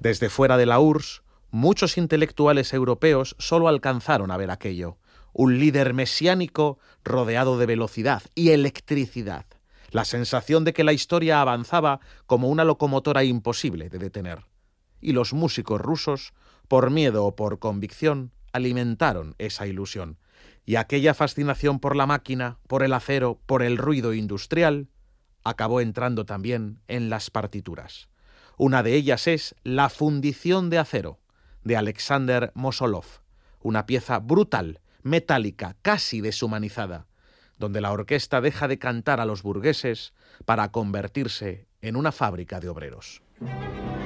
Desde fuera de la URSS, muchos intelectuales europeos solo alcanzaron a ver aquello, un líder mesiánico rodeado de velocidad y electricidad, la sensación de que la historia avanzaba como una locomotora imposible de detener. Y los músicos rusos, por miedo o por convicción, alimentaron esa ilusión, y aquella fascinación por la máquina, por el acero, por el ruido industrial, acabó entrando también en las partituras. Una de ellas es La fundición de acero, de Alexander Mosolov, una pieza brutal, metálica, casi deshumanizada, donde la orquesta deja de cantar a los burgueses para convertirse en una fábrica de obreros.